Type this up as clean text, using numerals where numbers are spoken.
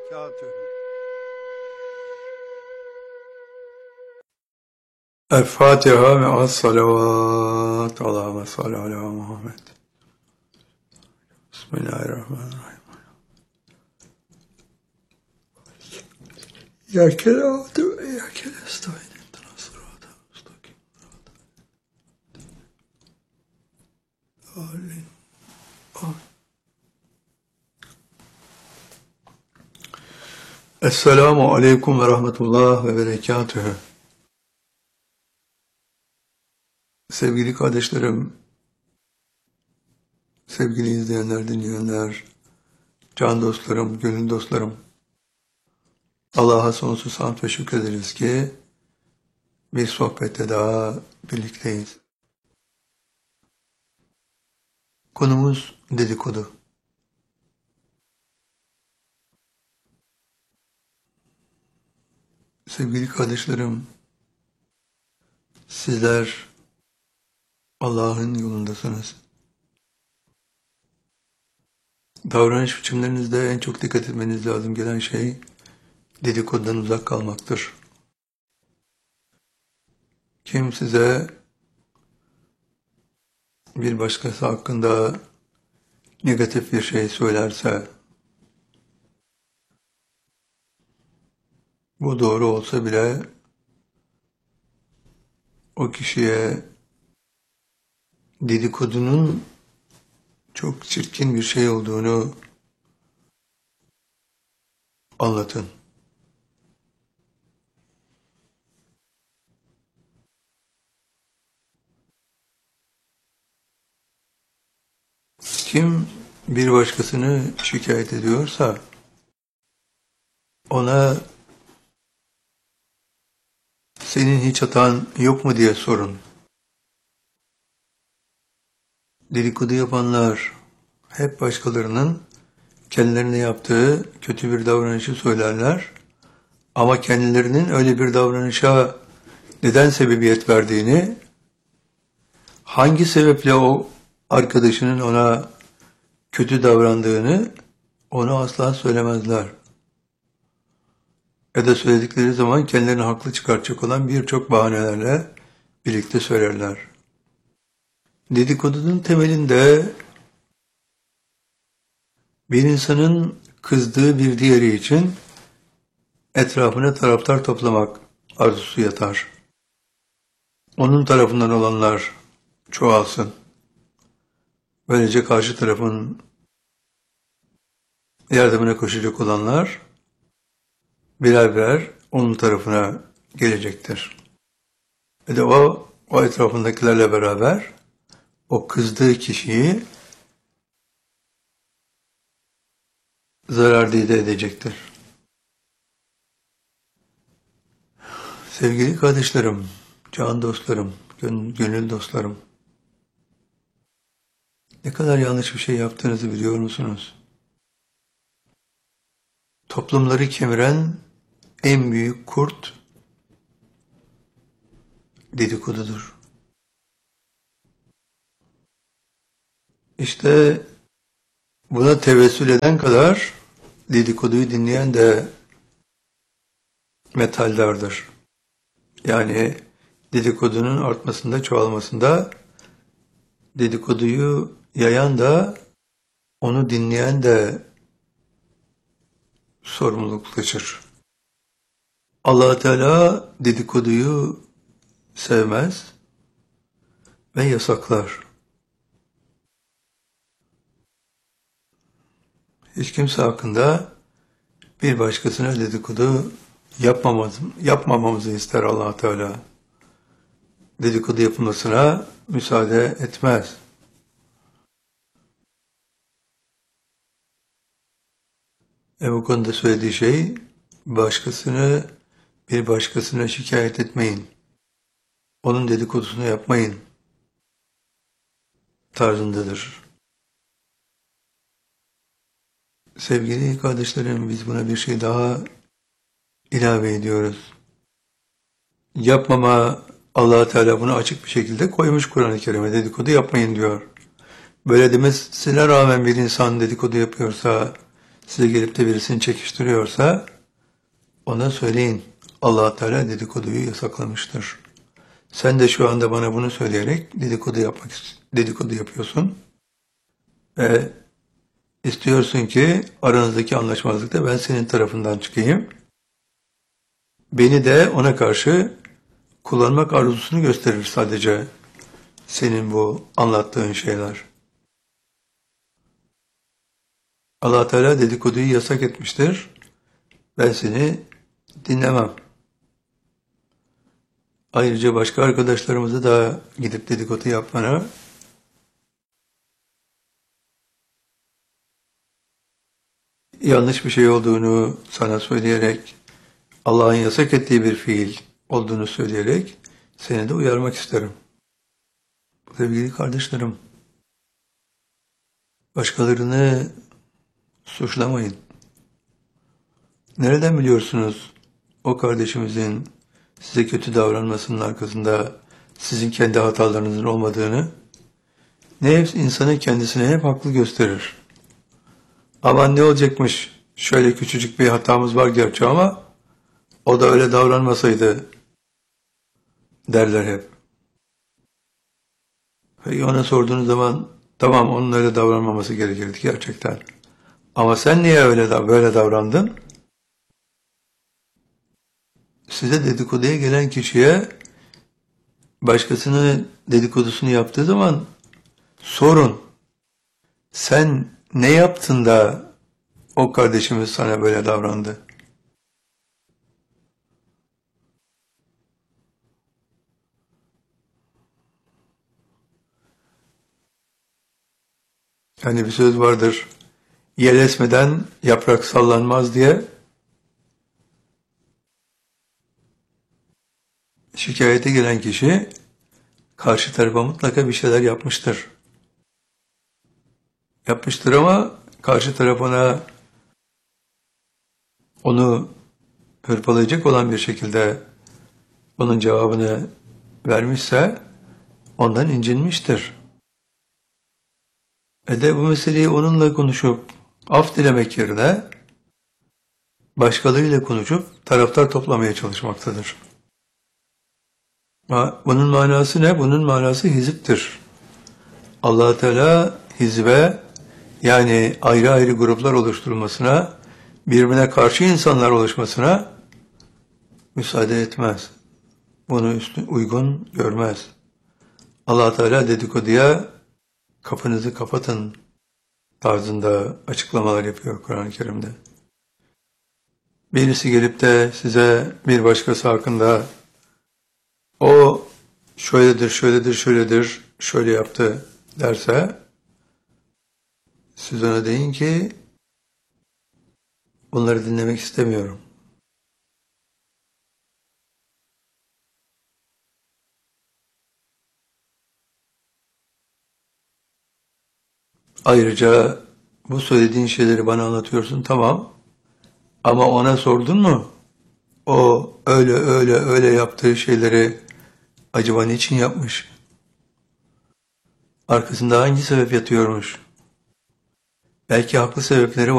وبركاته. الفاتحة مع الصلوات. اللهم صل على محمد. بسم الله الرحمن الرحيم. إياك نعبد وإياك نستعين اهدنا الصراط المستقيم. آمين. Esselamu Aleyküm ve Rahmetullah ve Berekatühü. Sevgili kardeşlerim, sevgili izleyenler, dinleyenler, can dostlarım, gönül dostlarım, Allah'a sonsuz hamd ve şükrederiz ki bir sohbette daha birlikteyiz. Konumuz dedikodu. Sevgili kardeşlerim, sizler Allah'ın yolundasınız. Davranış biçimlerinizde en çok dikkat etmeniz lazım gelen şey dedikodudan uzak kalmaktır. Kim size bir başkası hakkında negatif bir şey söylerse, bu doğru olsa bile o kişiye dedikodunun çok çirkin bir şey olduğunu anlatın. Kim bir başkasını şikayet ediyorsa ona senin hiç hatan yok mu diye sorun. Dedikodu yapanlar hep başkalarının kendilerine yaptığı kötü bir davranışı söylerler. Ama kendilerinin öyle bir davranışa neden sebebiyet verdiğini, hangi sebeple o arkadaşının ona kötü davrandığını ona asla söylemezler. Ya da söyledikleri zaman kendilerini haklı çıkartacak olan birçok bahanelerle birlikte söylerler. Dedikodunun temelinde bir insanın kızdığı bir diğeri için etrafına taraftar toplamak arzusu yatar. Onun tarafından olanlar çoğalsın. Böylece karşı tarafın yardımına koşacak olanlar birer birer onun tarafına gelecektir. Ve de o etrafındakilerle beraber o kızdığı kişiyi zarardide edecektir. Sevgili kardeşlerim, can dostlarım, gönül dostlarım, ne kadar yanlış bir şey yaptığınızı biliyor musunuz? Toplumları kemiren en büyük kurt dedikodudur. İşte buna tevessül eden kadar dedikoduyu dinleyen de metaldardır. Yani dedikodunun artmasında, çoğalmasında dedikoduyu yayan da onu dinleyen de sorumluluk taşır. Allah Teala dedikoduyu sevmez ve yasaklar. Hiç kimse hakkında bir başkasına dedikodu yapmamamızı ister Allah Teala. Dedikodu yapılmasına müsaade etmez. Bu konuda söylediği şey, bir başkasına şikayet etmeyin. Onun dedikodusunu yapmayın tarzındadır. Sevgili kardeşlerim, biz buna bir şey daha ilave ediyoruz. Yapmama, Allah Teala bunu açık bir şekilde koymuş Kur'an-ı Kerim'e, dedikodu yapmayın diyor. Böyle demesine rağmen bir insan dedikodu yapıyorsa, size gelip de birisini çekiştiriyorsa ona söyleyin. Allah Teala dedikoduyu yasaklamıştır. Sen de şu anda bana bunu söyleyerek dedikodu yapıyorsun ve istiyorsun ki aranızdaki anlaşmazlıkta ben senin tarafından çıkayım. Beni de ona karşı kullanmak arzusunu gösterir sadece senin bu anlattığın şeyler. Allah Teala dedikoduyu yasak etmiştir. Ben seni dinlemem. Ayrıca başka arkadaşlarımıza da gidip dedikodu yapmana yanlış bir şey olduğunu sana söyleyerek, Allah'ın yasak ettiği bir fiil olduğunu söyleyerek seni de uyarmak isterim. Sevgili kardeşlerim, başkalarını suçlamayın. Nereden biliyorsunuz o kardeşimizin size kötü davranmasının arkasında sizin kendi hatalarınızın olmadığını? Nefs insanı kendisine hep haklı gösterir. Aman ne olacakmış, şöyle küçücük bir hatamız var gerçi ama o da öyle davranmasaydı derler hep. Peki ona sorduğunuz zaman tamam onun öyle davranmaması gerekirdi gerçekten. Ama sen niye böyle davrandın? Size dedikoduya gelen kişiye başkasının dedikodusunu yaptığı zaman sorun. Sen ne yaptın da o kardeşimiz sana böyle davrandı? Yani bir söz vardır. Yel esmeden yaprak sallanmaz diye. Şikayete gelen kişi karşı tarafa mutlaka bir şeyler yapmıştır. Yapmıştır ama karşı tarafına onu hırpalayacak olan bir şekilde onun cevabını vermişse ondan incinmiştir. De bu meseleyi onunla konuşup af dilemek yerine başkalarıyla konuşup taraftar toplamaya çalışmaktadır. Bunun manası ne? Bunun manası hiziptir. Allah Teala hizbe yani ayrı ayrı gruplar oluşturulmasına, birbirine karşı insanlar oluşmasına müsaade etmez. Bunu uygun görmez. Allah Teala dedikoduya kapınızı kapatın tarzında açıklamalar yapıyor Kur'an-ı Kerim'de. Birisi gelip de size bir başkası hakkında o şöyledir, şöyledir, şöyledir, şöyle yaptı derse siz ona deyin ki bunları dinlemek istemiyorum. Ayrıca bu söylediğin şeyleri bana anlatıyorsun tamam ama ona sordun mu? O öyle yaptığı şeyleri acaba niçin yapmış? Arkasında hangi sebep yatıyormuş? Belki haklı sebepleri var.